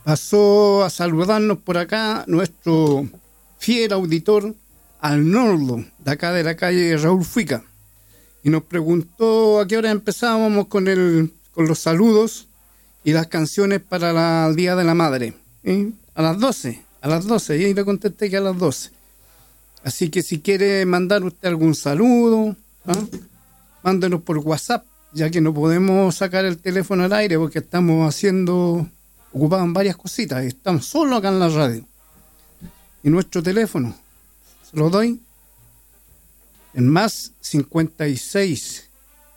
pasó a saludarnos por acá nuestro fiel auditor Arnoldo, de acá de la calle Raúl Fuica, y nos preguntó a qué hora empezábamos con los saludos y las canciones para el Día de la Madre. A las 12, y ahí le contesté que a las 12. Así que si quiere mandar usted algún saludo, mándenos por WhatsApp, ya que no podemos sacar el teléfono al aire porque estamos ocupados en varias cositas, estamos solo acá en la radio. Y nuestro teléfono, se lo doy, en más 56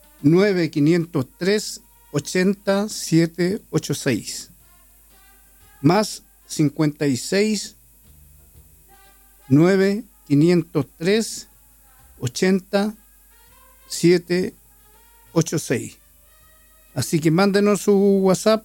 9503 80 786. Más 56 9503 80 786. Así que mándenos su WhatsApp.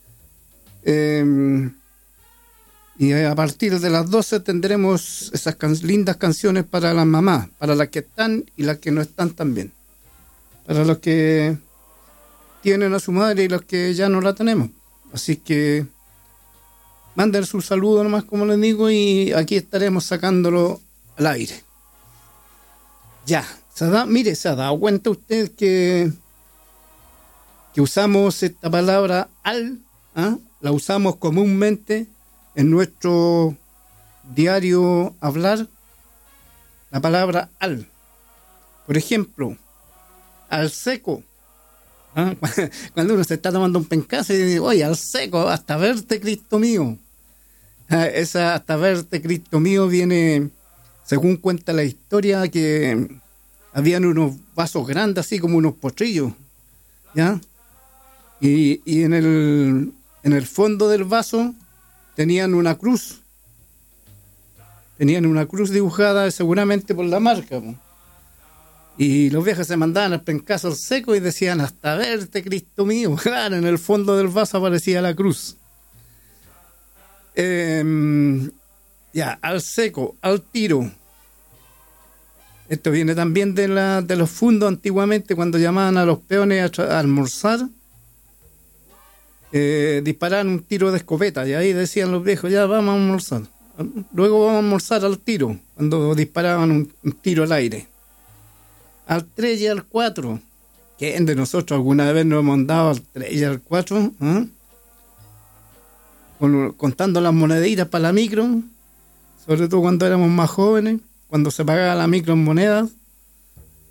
Y a partir de las 12 tendremos esas lindas canciones para las mamás, para las que están y las que no están también. Para los que tienen a su madre y los que ya no la tenemos. Así que manden su saludo nomás, como les digo, y aquí estaremos sacándolo al aire. Ya, se ha dado cuenta usted que usamos esta palabra al, la usamos comúnmente en nuestro diario hablar, la palabra al. Por ejemplo, al seco. Cuando uno se está tomando un pencazo y dice, oye, al seco, hasta verte, Cristo mío. Esa hasta verte, Cristo mío, viene, según cuenta la historia, que habían unos vasos grandes, así como unos potrillos, ¿ya? Y en el fondo del vaso tenían una cruz dibujada seguramente por la marca, ¿no? Y los viejos se mandaban al pencazo al seco y decían, hasta verte, Cristo mío. Claro, en el fondo del vaso aparecía la cruz. Al seco, al tiro. Esto viene también de los fundos antiguamente, cuando llamaban a los peones a almorzar. Disparaban un tiro de escopeta y ahí decían los viejos, ya vamos a almorzar. Luego vamos a almorzar al tiro, cuando disparaban un tiro al aire. Al 3 y al 4. ¿Quién de nosotros alguna vez nos hemos andado al 3 y al 4? Contando las moneditas para la micro, sobre todo cuando éramos más jóvenes, cuando se pagaba la micro en monedas.